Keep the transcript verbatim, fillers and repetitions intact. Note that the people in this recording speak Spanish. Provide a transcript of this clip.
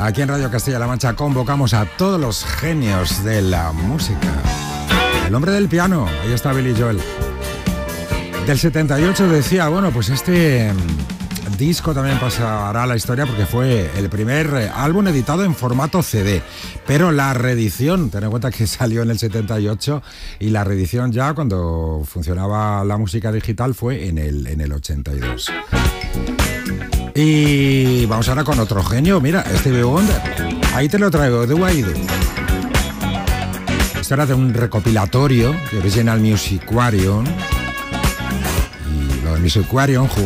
Aquí en Radio Castilla-La Mancha convocamos a todos los genios de la música. El hombre del piano, ahí está Billy Joel. Del setenta y ocho decía, bueno, pues este disco también pasará a la historia porque fue el primer álbum editado en formato C D, pero la reedición, ten en cuenta que salió en el setenta y ocho y la reedición ya cuando funcionaba la música digital fue en el, en el ochenta y dos. Y vamos ahora con otro genio, mira, Stevie Wonder, ahí te lo traigo, Do I Do. Esto era de un recopilatorio de Original Musicarium, y lo de Musicarium jugó